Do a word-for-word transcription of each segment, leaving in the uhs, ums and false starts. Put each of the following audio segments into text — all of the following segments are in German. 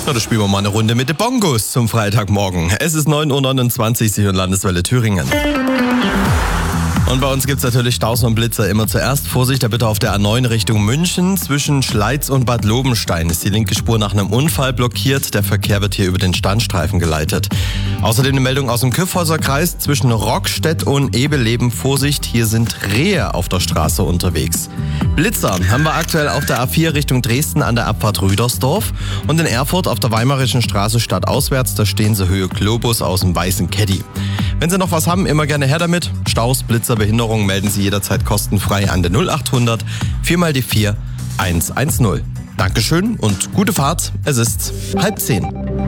Na, da spielen wir mal eine Runde mit den Bongos zum Freitagmorgen. Es ist neun Uhr neunundzwanzig, Sie hören Landeswelle Thüringen. Und bei uns gibt es natürlich Staus und Blitzer immer zuerst. Vorsicht, da bitte auf der A neun Richtung München. Zwischen Schleiz und Bad Lobenstein ist die linke Spur nach einem Unfall blockiert. Der Verkehr wird hier über den Standstreifen geleitet. Außerdem eine Meldung aus dem Kyffhäuser Kreis. Zwischen Rockstedt und Ebeleben Vorsicht, hier sind Rehe auf der Straße unterwegs. Blitzer haben wir aktuell auf der A vier Richtung Dresden an der Abfahrt Rüdersdorf. Und in Erfurt auf der Weimarischen Straße stadtauswärts, da stehen sie Höhe Globus aus dem weißen Caddy. Wenn Sie noch was haben, immer gerne her damit. Staus, Blitzer, Behinderungen melden Sie jederzeit kostenfrei an der null acht hundert vier mal die vier eins eins null. Dankeschön und gute Fahrt. Es ist halb zehn.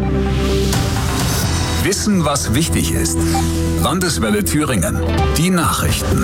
Wissen, was wichtig ist. Landeswelle Thüringen. Die Nachrichten.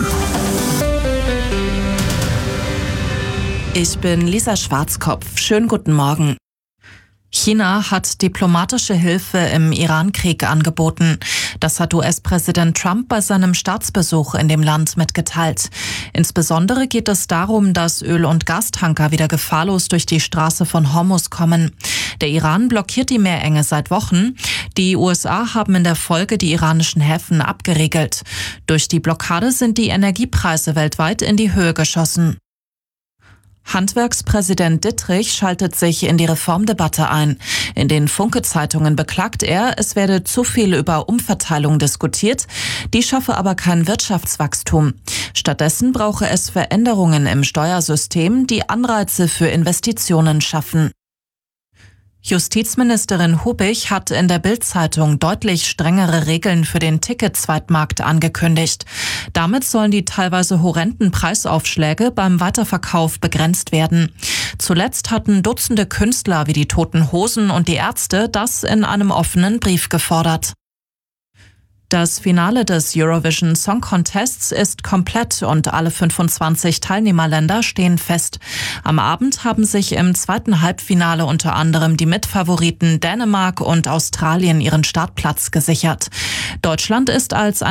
Ich bin Lisa Schwarzkopf. Schönen guten Morgen. China hat diplomatische Hilfe im Iran-Krieg angeboten. Das hat U S-Präsident Trump bei seinem Staatsbesuch in dem Land mitgeteilt. Insbesondere geht es darum, dass Öl- und Gastanker wieder gefahrlos durch die Straße von Hormuz kommen. Der Iran blockiert die Meerenge seit Wochen. Die U S A haben in der Folge die iranischen Häfen abgeriegelt. Durch die Blockade sind die Energiepreise weltweit in die Höhe geschossen. Handwerkspräsident Dittrich schaltet sich in die Reformdebatte ein. In den Funke-Zeitungen beklagt er, es werde zu viel über Umverteilung diskutiert, die schaffe aber kein Wirtschaftswachstum. Stattdessen brauche es Veränderungen im Steuersystem, die Anreize für Investitionen schaffen. Justizministerin Hubich hat in der Bild-Zeitung deutlich strengere Regeln für den Ticket-Zweitmarkt angekündigt. Damit sollen die teilweise horrenden Preisaufschläge beim Weiterverkauf begrenzt werden. Zuletzt hatten Dutzende Künstler wie die Toten Hosen und die Ärzte das in einem offenen Brief gefordert. Das Finale des Eurovision Song Contests ist komplett und alle fünfundzwanzig Teilnehmerländer stehen fest. Am Abend haben sich im zweiten Halbfinale unter anderem die Mitfavoriten Dänemark und Australien ihren Startplatz gesichert. Deutschland ist als